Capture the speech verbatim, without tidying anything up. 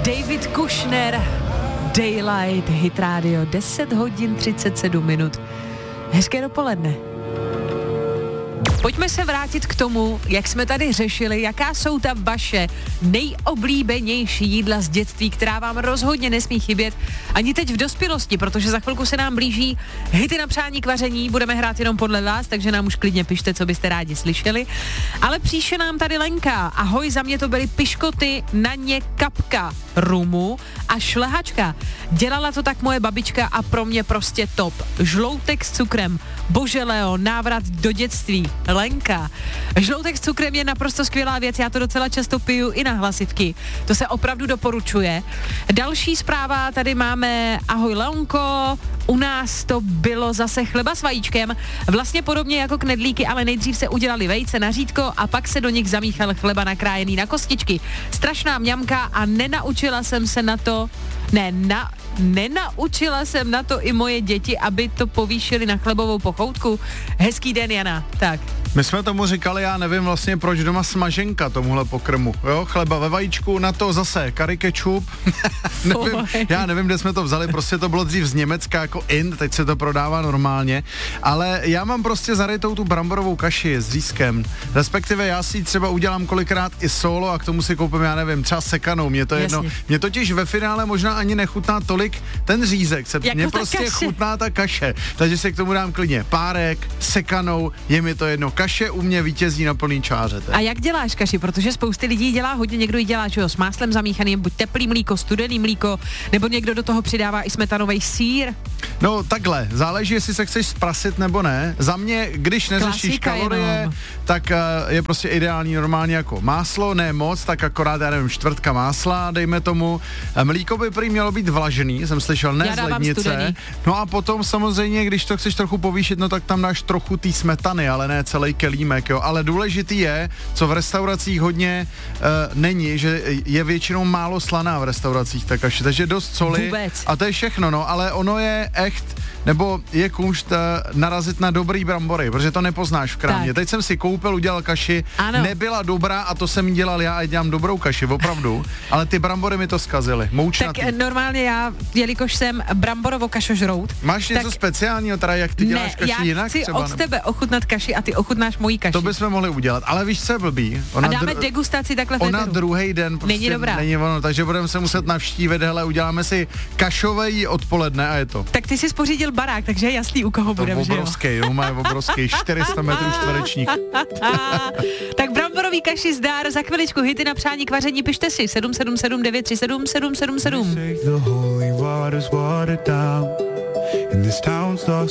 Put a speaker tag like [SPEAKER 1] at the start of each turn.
[SPEAKER 1] David Kushner, Daylight, Hit Radio, deset hodin třicet sedm minut. Hezké dopoledne. Pojďme se vrátit k tomu, jak jsme tady řešili, jaká jsou ta vaše nejoblíbenější jídla z dětství, která vám rozhodně nesmí chybět ani teď v dospělosti, protože za chvilku se nám blíží hity na přání k vaření, budeme hrát jenom podle vás, takže nám už klidně pište, co byste rádi slyšeli. Ale příště nám tady Lenka. Ahoj, za mě to byly piškoty, na ně kapka rumu a šlehačka. Dělala to tak moje babička a pro mě prostě top. Žloutek s cukrem. Bože Leo, návrat do dětství. Lenka. Žloutek s cukrem je naprosto skvělá věc, já to docela často piju i na hlasivky. To se opravdu doporučuje. Další zpráva, tady máme ahoj Leonko, u nás to bylo zase chleba s vajíčkem, vlastně podobně jako knedlíky, ale nejdřív se udělali vejce na řítko a pak se do nich zamíchal chleba nakrájený na kostičky. Strašná mňamka a nenaučila jsem se na to, ne, na, nenaučila jsem na to i moje děti, aby to povýšili na chlebovou pochoutku. Hezký den, Jana. Tak.
[SPEAKER 2] My jsme tomu říkali, já nevím vlastně proč doma smaženka tomuhle pokrmu, jo, chleba ve vajíčku, na to zase curry ketchup, nevím, já nevím, kde jsme to vzali, prostě to bylo dřív z Německa jako in, teď se to prodává normálně, ale já mám prostě zarytou tu bramborovou kaši s řízkem, respektive já si ji třeba udělám kolikrát i solo a k tomu si koupím, já nevím, třeba sekanou, mě to jedno, mě totiž ve finále možná ani nechutná tolik ten řízek, se,
[SPEAKER 1] jako
[SPEAKER 2] mě prostě kaše. Chutná ta kaše, takže si k tomu dám klidně párek, sekanou, je mi to jedno. Kaše u mě vítězí na plný čáře.
[SPEAKER 1] A jak děláš kaši? Protože spousty lidí dělá hodně, někdo ji dělá, že jo, s máslem zamíchaným, buď teplý mlíko, studený mlíko, nebo někdo do toho přidává i smetanový sýr.
[SPEAKER 2] No takhle, záleží, jestli se chceš zprasit nebo ne. Za mě, když neřešíš
[SPEAKER 1] Klasika
[SPEAKER 2] kalorie,
[SPEAKER 1] jenom.
[SPEAKER 2] tak uh, je prostě ideální normálně jako máslo, ne moc, tak akorát, já nevím, čtvrtka másla, dejme tomu. Mlíko by prý mělo být vlažený, jsem slyšel, ne z lednice. No a potom samozřejmě, když to chceš trochu povýšit, no tak tam dáš trochu té smetany, ale ne celý kelímek, jo. Ale důležitý je, co v restauracích hodně uh, není, že je většinou málo slaná v restauracích ta kaše, takže dost soli.
[SPEAKER 1] Vůbec.
[SPEAKER 2] A to je všechno, no, ale ono je echt, nebo je kumšt uh, narazit na dobrý brambory, protože to nepoznáš v krámě. Tak. Teď jsem si koupil, udělal kaši, ano. Nebyla dobrá a to jsem dělal já a dělám dobrou kaši, opravdu, ale ty brambory mi to zkazily. Moučnatý.
[SPEAKER 1] Tak normálně já, jelikož jsem bramborovo kašožrout.
[SPEAKER 2] Máš něco tak speciálního, teda jak ty děláš
[SPEAKER 1] ne,
[SPEAKER 2] kaši
[SPEAKER 1] já
[SPEAKER 2] jinak?
[SPEAKER 1] chci
[SPEAKER 2] třeba,
[SPEAKER 1] od tebe ochutnat kaši a ty ochutnáš mojí kaši.
[SPEAKER 2] To bychom mohli udělat, ale víš, co je blbý? Ona
[SPEAKER 1] a dáme
[SPEAKER 2] dru-
[SPEAKER 1] degustaci takhle v
[SPEAKER 2] Ona druhý den prostě
[SPEAKER 1] není dobrá.
[SPEAKER 2] Není ono, takže budeme se muset navštívit, hele, uděláme si kašovej odpoledne a je to.
[SPEAKER 1] Tak ty jsi spořídil barák, takže je jasný, u koho budeme, že jo?
[SPEAKER 2] Obrovský, no má obrovský, čtyři sta metrů čtverečních.
[SPEAKER 1] Tak bramborový kaši zdár, za chviličku hity na přání k vaření, pište si sedm sedm sedm devět tři sedm sedm sedm sedm.